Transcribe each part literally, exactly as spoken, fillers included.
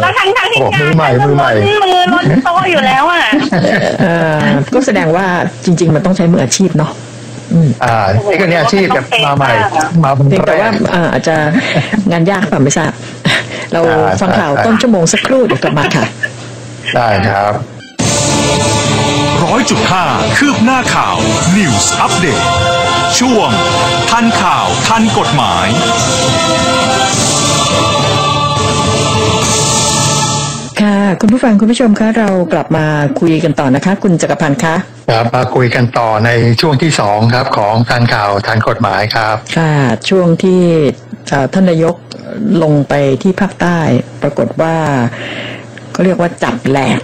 แล้วทั้งทั้งที่งานมือใหม่มือใหม่มือล้นโต๊ะอยู่แล้วอ่ะก็แสดงว่าจริงๆมันต้องใช้มืออาชีพเนาะอ่านี่ก็เนี่ยอาชีพแบบมาใหม่มาเป็นแต่ว่าอาจจะงานยากป่ะไม่ทราบเราฟังข่าวต้นชั่วโมงสักครู่เดี๋ยวกลับมาค่ะได้ครับร้อยจุดห้าคืบหน้าข่าว News Update ช่วงทันข่าวทันกฎหมายค่ะคุณผู้ฟังคุณผู้ชมคะเรากลับมาคุยกันต่อนะคะคุณจักรพันธ์คะครับมาคุยกันต่อในช่วงที่สองครับของทันข่าวทันกฎหมายครับค่ะช่วงที่ท่านนายกลงไปที่ภาคใต้ปรากฏว่าเขาเรียกว่าจับแหลก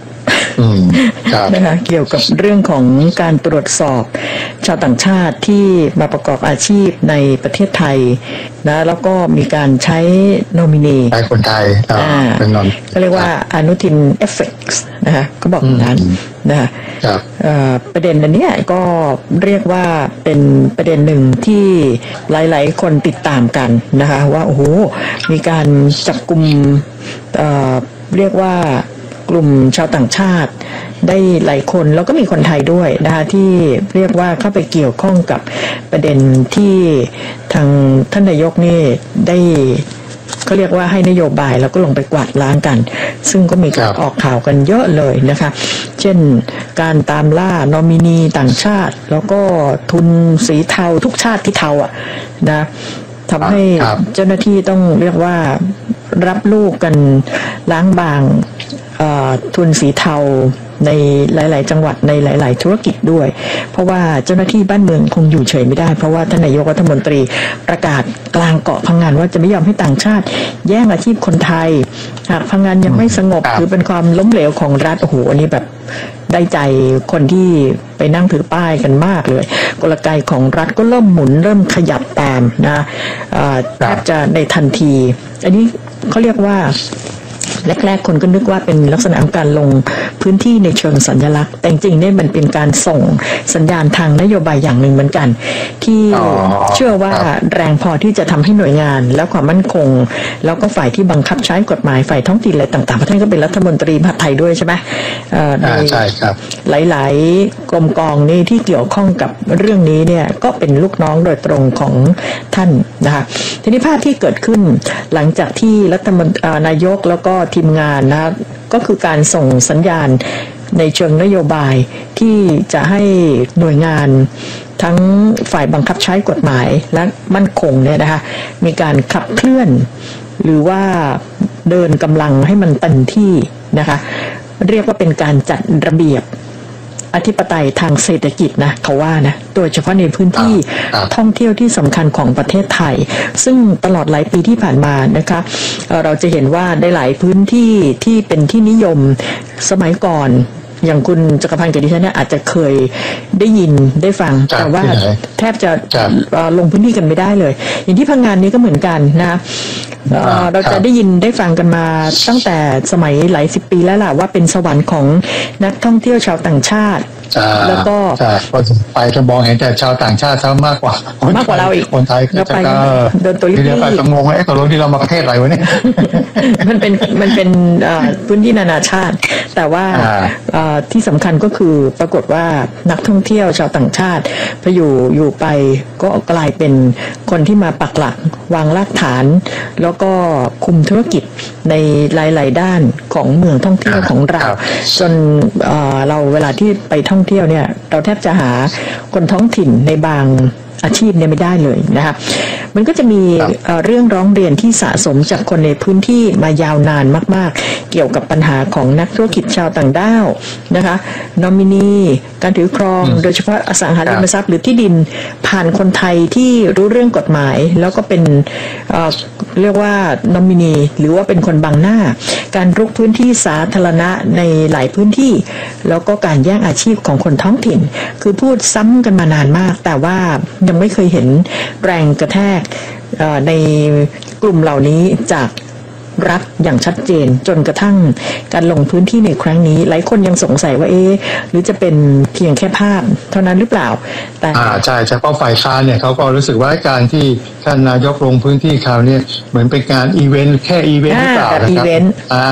นะคะเกี่ยวกับเรื่องของการตรวจสอบชาวต่างชาติที่มาประกอบอาชีพในประเทศไทยนะแล้วก็มีการใช้โนมินีใช้คนไทยเป็นนอนก็เรียกว่าอนุทินเอฟเฟกต์นะคะก็บอกอย่างนั้นนะคะประเด็นอันนี้ก็เรียกว่าเป็นประเด็นหนึ่งที่หลายๆคนติดตามกันนะคะว่าโอ้โหมีการจับกุมเรียกว่ากลุ่มชาวต่างชาติได้หลายคนแล้วก็มีคนไทยด้วยนะคะที่เรียกว่าเข้าไปเกี่ยวข้องกับประเด็นที่ทางท่านนายกนี่ได้เขาเรียกว่าให้นโยบายแล้วก็ลงไปกวาดล้างกันซึ่งก็มีการออกข่าวกันเยอะเลยนะคะเช่นการตามล่านอมินีต่างชาติแล้วก็ทุนสีเทาทุกชาติที่เทาอ่ะนะทำให้เจ้าหน้าที่ต้องเรียกว่ารับลูกกันล้างบางทุนสีเทาในหลายๆจังหวัดในหลายๆธุรกิจด้วยเพราะว่าเจ้าหน้าที่บ้านเมืองคงอยู่เฉยไม่ได้เพราะว่าท่านนายกรัฐมนตรีประกาศกลางเกาะพังงานว่าจะไม่ยอมให้ต่างชาติแย่งอาชีพคนไทยหากพังงานยังไม่สงบถือเป็นความล้มเหลวของรัฐโอ้โหอันนี้แบบได้ใจคนที่ไปนั่งถือป้ายกันมากเลยกลไกของรัฐก็เริ่มหมุนเริ่มขยับตามนะแทบจะในทันทีอันนี้เขาเรียกว่าแรกๆคนก็นึกว่าเป็นลักษณะของการลงพื้นที่ในเชิงสัญลักษณ์แต่จริงๆเนี่ยมันเป็นการส่งสัญญาณทางนโยบายอย่างหนึ่งเหมือนกันที่เชื่อว่าแรงพอที่จะทำให้หน่วยงานและความมั่นคงแล้วก็ฝ่ายที่บังคับใช้กฎหมายฝ่ายท้องถิ่นอะไรต่างๆประเทศก็เป็นรัฐมนตรีมหาดไทยด้วยใช่ไหมใช่ครับหลายๆกรมกองนี่ที่เกี่ยวข้องกับเรื่องนี้เนี่ยก็เป็นลูกน้องโดยตรงของท่านนะคะทีนี้ภาพที่เกิดขึ้นหลังจากที่รัฐมนตรีนายกแล้วก็ทีมงานนะก็คือการส่งสัญญาณในเชิงนโยบายที่จะให้หน่วยงานทั้งฝ่ายบังคับใช้กฎหมายและมั่นคงเนี่ยนะคะมีการขับเคลื่อนหรือว่าเดินกำลังให้มันเต็มที่นะคะเรียกว่าเป็นการจัดระเบียบอธิปไตยทางเศรษฐกิจนะเขาว่านะโดยเฉพาะในพื้นที่ท่องเที่ยวที่สำคัญของประเทศไทยซึ่งตลอดหลายปีที่ผ่านมานะคะเราจะเห็นว่าได้หลายพื้นที่ที่เป็นที่นิยมสมัยก่อนอย่างคุณจักรพันธ์กับดิฉันเนี่ยอาจจะเคยได้ยินได้ฟังแต่ว่าแทบจะลงพื้นที่กันไม่ได้เลยอย่างที่พังงานนี้ก็เหมือนกันนะเราจะได้ยินได้ฟังกันมาตั้งแต่สมัยหลายสิบปีแล้วล่ะว่าเป็นสวรรค์ของนักท่องเที่ยวชาวต่างชาติแล้วก็ไปจะมองเห็นแต่ชาวต่างชาติซะมากกว่ามากกว่าเราอีกคนไทยก็ไปเดินตัวลิบลี่ไปงงไอ้ตัวลงที่เรามาประเทศอะไรวะเนี่ยมันเป็นมันเป็นพื้นที่นานาชาติแต่ว่าที่สำคัญก็คือปรากฏว่านักท่องเที่ยวชาวต่างชาติพออยู่อยู่ไปก็กลายเป็นคนที่มาปักหลักวางรากฐานแล้วก็คุมธุรกิจในหลายๆด้านของเมืองท่องเที่ยวของเราจนเราเวลาที่ไปท่องเที่ยวเนี่ยเราแทบจะหาคนท้องถิ่นในบางอาชีพเนี่ยไม่ได้เลยนะคะมันก็จะมีเรื่องร้องเรียนที่สะสมจากคนในพื้นที่มายาวนานมากๆเกี่ยวกับปัญหาของนักธุรกิจชาวต่างด้าวนะคะนอมินีการถือครองโดยเฉพาะอสังหาริมทรัพย์หรือที่ดินผ่านคนไทยที่รู้เรื่องกฎหมายแล้วก็เป็นเอ่อเรียกว่านอมินีหรือว่าเป็นคนบังหน้าการรุกพื้นที่สาธารณะในหลายพื้นที่แล้วก็การแย่งอาชีพของคนท้องถิ่นคือพูดซ้ำกันมานานมากแต่ว่ายังไม่เคยเห็นแรงกระแทกในกลุ่มเหล่านี้จากรัฐอย่างชัดเจนจนกระทั่งการลงพื้นที่ในครั้งนี้หลายคนยังสงสัยว่าเอ๊ะหรือจะเป็นเพียงแค่ภาพเท่านั้นหรือเปล่าแต่อ่าใช่เฉพาะฝ่ายค้านเนี่ยเขาก็รู้สึกว่าการที่ท่านนายกลงพื้นที่คราวนี้เหมือนเป็นการอีเวนต์แค่อีเวนต์หรือเปล่านะครับ